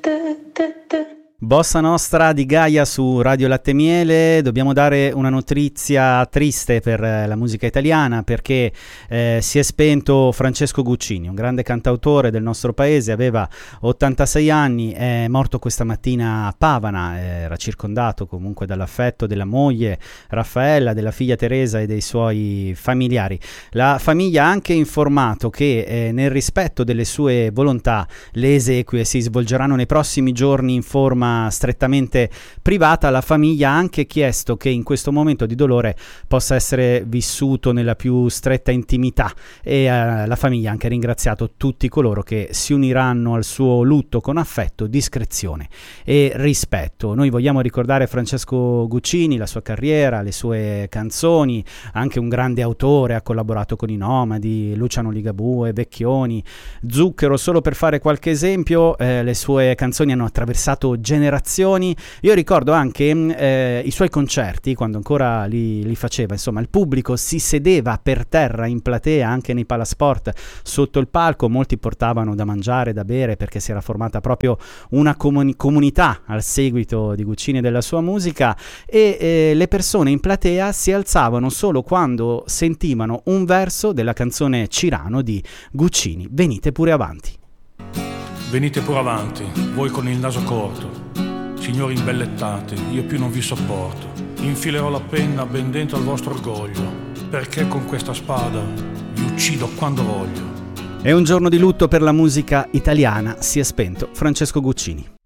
Bossa Nostra di Gaia su Radio Latte Miele. Dobbiamo dare una notizia triste per la musica italiana, perché si è spento Francesco Guccini, un grande cantautore del nostro paese, aveva 86 anni, è morto questa mattina a Pavana, era circondato comunque dall'affetto della moglie Raffaella, della figlia Teresa e dei suoi familiari. La famiglia ha anche informato che nel rispetto delle sue volontà le esequie si svolgeranno nei prossimi giorni in forma strettamente privata. La famiglia ha anche chiesto che in questo momento di dolore possa essere vissuto nella più stretta intimità, e la famiglia ha anche ringraziato tutti coloro che si uniranno al suo lutto con affetto, discrezione e rispetto. Noi vogliamo ricordare Francesco Guccini, la sua carriera, le sue canzoni, anche un grande autore, ha collaborato con i Nomadi, Luciano Ligabue, Vecchioni, Zucchero, solo per fare qualche esempio. Le sue canzoni hanno attraversato generazioni. Io ricordo anche i suoi concerti quando ancora li faceva, insomma il pubblico si sedeva per terra in platea, anche nei palasport sotto il palco, molti portavano da mangiare, da bere, perché si era formata proprio una comunità al seguito di Guccini e della sua musica, e le persone in platea si alzavano solo quando sentivano un verso della canzone Cirano di Guccini. Venite pure avanti. Venite pure avanti, voi con il naso corto, signori imbellettati, io più non vi sopporto. Infilerò la penna ben dentro al vostro orgoglio, perché con questa spada vi uccido quando voglio. È un giorno di lutto per la musica italiana, si è spento Francesco Guccini.